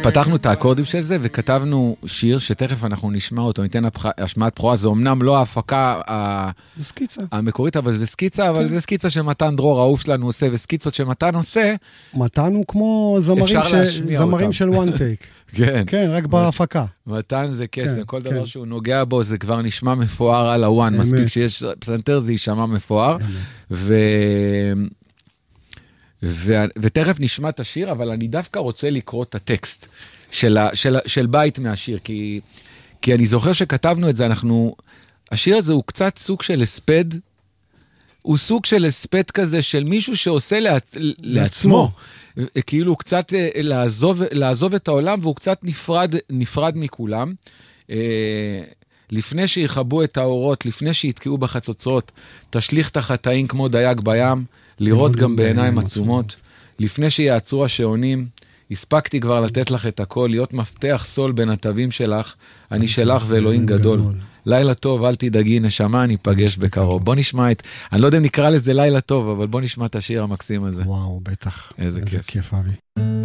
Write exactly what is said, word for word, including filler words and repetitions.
פתחנו את האקורדים של זה, וכתבנו שיר שתכף אנחנו נשמע אותו, ניתן השמעת בכורה, זה אמנם לא ההפקה המקורית, אבל זה סקיצה, אבל זה סקיצה שמתן דרור, האהוב שלנו עושה, וסקיצות שמתן עושה. מתן הוא כמו זמרים של one take. כן. כן, רק בהפקה. מתן זה קסם, כל דבר שהוא נוגע בו, זה כבר נשמע מפואר על הוואן, מספיק שיש פסנתר, זה יישמע מפואר. ו... ו... ותכף נשמע את השיר, אבל אני דווקא רוצה לקרוא את הטקסט של, ה... של... של בית מהשיר, כי... כי אני זוכר שכתבנו את זה, אנחנו... השיר הזה הוא קצת סוג של הספד, הוא סוג של הספד כזה של מישהו שעושה לעצ... לעצמו, כאילו הוא קצת לעזוב, לעזוב את העולם, והוא קצת נפרד, נפרד מכולם. לפני שיחבו את האורות, לפני שיתקעו בחצוצרות, תשליך את החטאים כמו דייג בים, לראות גם בעיניים עצומות. לפני שיעצרו השעונים, הספקתי כבר לתת לך את הכל, להיות מפתח סול בין התווים שלך, אני שלך ואלוהים גדול. לילה טוב, אל תדאגי, נשמה, ניפגש בקרוב. בוא נשמע את, אני לא יודע אם נקרא לזה לילה טוב, אבל בוא נשמע את השיר המקסים הזה. וואו, בטח. איזה כיף. כיף, אבי.